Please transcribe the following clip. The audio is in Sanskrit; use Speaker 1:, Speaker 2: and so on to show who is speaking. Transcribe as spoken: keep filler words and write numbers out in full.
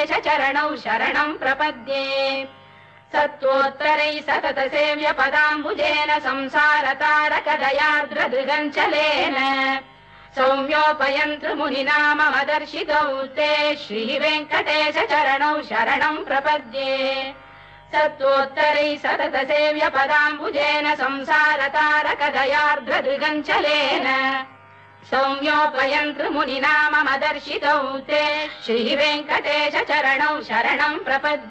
Speaker 1: वेङ्कटेश चरणौ शरणं प्रपद्ये सत्त्वोत्तरै सतत सेव्य पदाम्बुजेन संसारतारकदयार्द्रदृगञ्चलेन सौम्योपयन्तृमुनिना मम दर्शितौ ते श्रीवेङ्कटेश चरणौ शरणं प्रपद्ये सत्त्वोत्तरै सतत सेव्य पदाम्बुजेन संसारतारकदयार्द्रदृगञ्चलेन सौम्योपयन्तृमुनिना मम दर्शितौ ते श्रीवेङ्कटेश चरणौ शरणं प्रपद्ये।